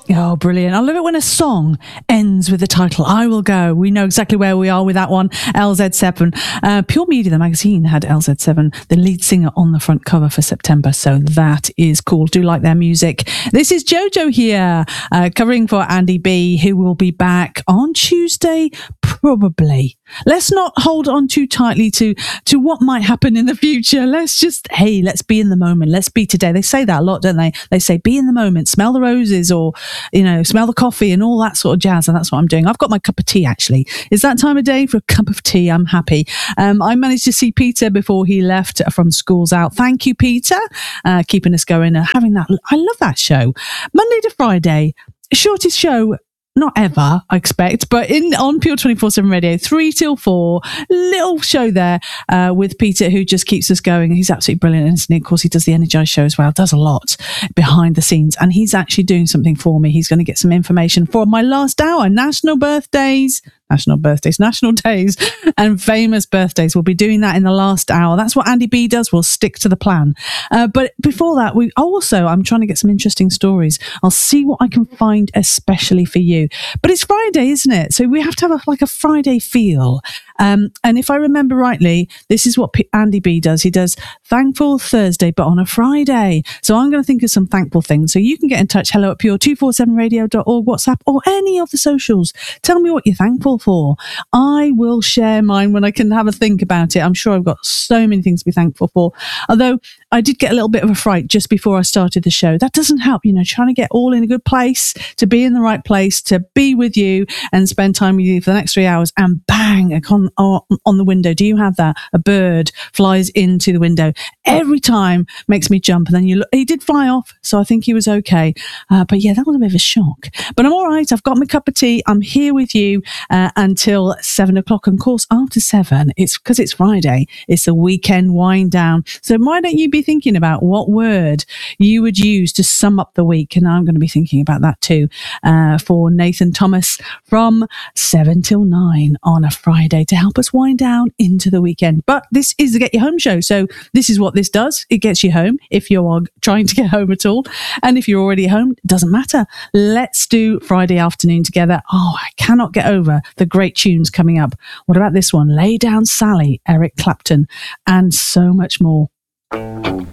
Oh, brilliant. I love it when a song ends with the title, I Will Go. We know exactly where we are with that one, LZ7. Pure Media, the magazine, had LZ7, the lead singer, on the front cover for September. So that is cool. Do like their music. This is Jojo here, covering for Andy B, who will be back on Tuesday, probably. Let's not hold on too tightly to what might happen in the future. Let's be in the moment. Let's be today. They say that a lot, don't they? They say, be in the moment, smell the roses, or, smell the coffee and all that sort of jazz. And that's what I'm doing. I've got my cup of tea, actually. It's that time of day for a cup of tea. I'm happy. I managed to see Peter before he left from Schools Out. Thank you, Peter, keeping us going and having that. I love that show. Monday to Friday, shortest show, not ever, I expect, but on Pure 24/7 Radio, 3 till 4, little show there with Peter, who just keeps us going. He's absolutely brilliant, isn't he? Of course, he does the Energize show as well, does a lot behind the scenes, and he's actually doing something for me. He's going to get some information for my last hour, national days, and famous birthdays. We'll be doing that in the last hour. That's what Andy B does. We'll stick to the plan. But before that, I'm trying to get some interesting stories. I'll see what I can find especially for you. But it's Friday, isn't it? So we have to have a Friday feel. And if I remember rightly, this is what Andy B does. He does Thankful Thursday, but on a Friday. So I'm going to think of some thankful things. So you can get in touch. Hello at pure247radio.org, WhatsApp, or any of the socials. Tell me what you're thankful for. I will share mine when I can have a think about it. I'm sure I've got so many things to be thankful for. Although I did get a little bit of a fright just before I started the show. That doesn't help, trying to get all in a good place, to be in the right place, to be with you and spend time with you for the next 3 hours, and bang, on the window. Do you have that? A bird flies into the window every time, makes me jump. And then he did fly off, so I think he was okay. But yeah, that was a bit of a shock. But I'm all right. I've got my cup of tea. I'm here with you until 7 o'clock. And of course, after 7, it's because it's Friday. It's a weekend wind down. So why don't you be thinking about what word you would use to sum up the week? And I'm going to be thinking about that too for Nathan Thomas from 7 till 9 on a Friday to help us wind down into the weekend. But this is the Get You Home show. So this is what this does. It gets you home if you are trying to get home at all. And if you're already home, it doesn't matter. Let's do Friday afternoon together. Oh, I cannot get over the great tunes coming up. What about this one? Lay Down Sally, Eric Clapton, and so much more.